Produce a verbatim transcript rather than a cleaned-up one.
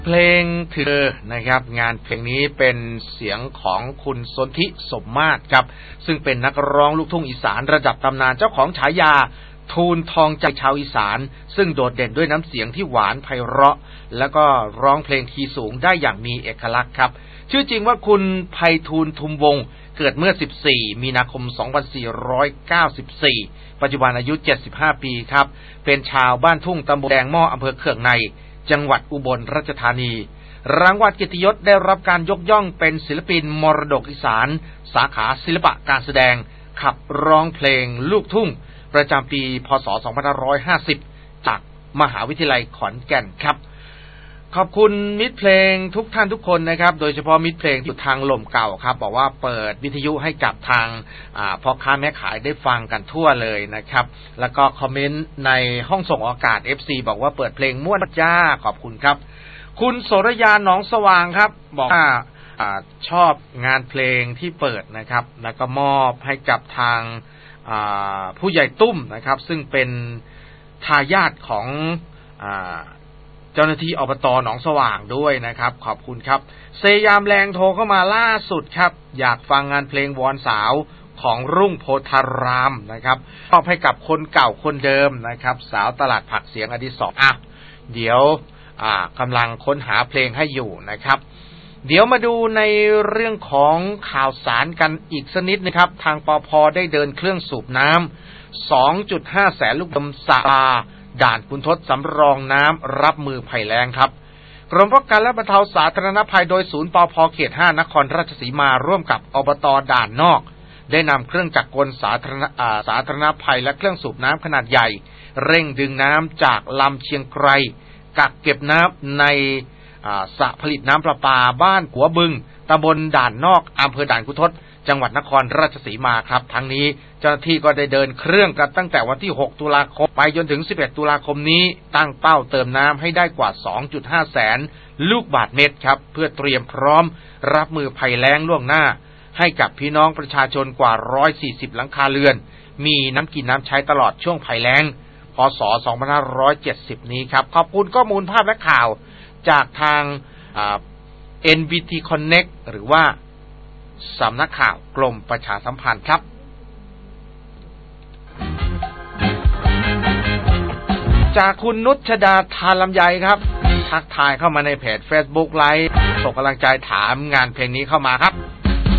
เพลงเธอนะครับงานเพลงนี้เป็นเสียงของคุณสนธิสมมาตรครับซึ่งเป็นนักร้องลูกทุ่งอีสานระดับตำนานเจ้าของฉายาทูลทองใจชาวอีสานซึ่งโดดเด่นด้วยน้ำเสียงที่หวานไพเราะแล้วก็ร้องเพลงคีย์สูงได้อย่างมีเอกลักษณ์ครับชื่อจริงว่าคุณไพฑูรย์ทุมวงศ์เกิดเมื่อสิบสี่มีนาคมสองพันสี่ร้อยเก้าสิบสี่ปัจจุบันอายุเจ็ดสิบห้าปีครับเป็นชาวบ้านทุ่งตำบลแดงหม้ออำเภอเขื่องในจังหวัดอุบลราชธานีรางวัลเกียรติยศได้รับการยกย่องเป็นศิลปินมรดกอีสานสาขาศิลปะการแสดงขับร้องเพลงลูกทุ่งประจำปีพ.ศ. สองพันห้าร้อยห้าสิบจากมหาวิทยาลัยขอนแก่นครับขอบคุณมิตรเพลงทุกท่านทุกคนนะครับโดยเฉพาะมิตรเพลงที่อยู่ทางลมเก่าครับบอกว่าเปิดวิทยุให้กับทางพ่อค้าแม่ขายได้ฟังกันทั่วเลยนะครับแล้วก็คอมเมนต์ในห้องส่งอากาศ เอฟ ซี บอกว่าเปิดเพลงม่วนจ้าขอบคุณครับคุณโสรยาหนองสว่างครับบอกว่าชอบงานเพลงที่เปิดนะครับแล้วก็มอบให้กับทางผู้ใหญ่ตุ้มนะครับซึ่งเป็นทายาทของเจ้าหน้าที่อบต.หนองสว่างด้วยนะครับขอบคุณครับเซยามแรงโทรเข้ามาล่าสุดครับอยากฟังงานเพลงวอนสาวของรุ่งโพธารามนะครับมอบให้กับคนเก่าคนเดิมนะครับสาวตลาดผักเสียงอดิศรอ่ะเดี๋ยวอ่ากำลังค้นหาเพลงให้อยู่นะครับเดี๋ยวมาดูในเรื่องของข่าวสารกันอีกสักนิดนะครับทางปภ.ได้เดินเครื่องสูบน้ำ สองจุดห้า แสนลูกบาศก์สาด่านคุณทศสำรองน้ำรับมือภัยแล้งครับกรมป้องกันและบรรเทาสาธารณภัยโดยศูนย์ปภ.เขตห้านครราชสีมาร่วมกับอบต.ด่านนอกได้นำเครื่องจักรกลสาธารณสาธารณภัยและเครื่องสูบน้ำขนาดใหญ่เร่งดึงน้ำจากลำเชียงไกรกักเก็บน้ำในสระผลิตน้ำประปาบ้านขัวบึงตำบลด่านนอกอำเภอด่านคุณทศจังหวัดนครราชสีมาครับทั้งนี้เจ้าหน้าที่ก็ได้เดินเครื่องกันตั้งแต่วันที่หกตุลาคมไปจนถึงสิบเอ็ดตุลาคมนี้ตั้งเป้าเติมน้ำให้ได้กว่า สองจุดห้า แสนลูกบาศก์เมตรครับเพื่อเตรียมพร้อมรับมือภัยแล้งล่วงหน้าให้กับพี่น้องประชาชนกว่าหนึ่งร้อยสี่สิบหลังคาเรือนมีน้ำกินน้ำใช้ตลอดช่วงภัยแล้งพ.ศ. สองพันห้าร้อยเจ็ดสิบนี้ครับขอบคุณข้อมูลภาพและข่าวจากทาง เอ็น บี ที Connect หรือว่าสำนักข่าวกรมประชาสัมพันธ์ครับจากคุณนุชดาทานลำไยครับทักทายเข้ามาในเพจ Facebook ไลฟ์ส่งกำลังใจถามงานเพลงนี้เข้ามาครับ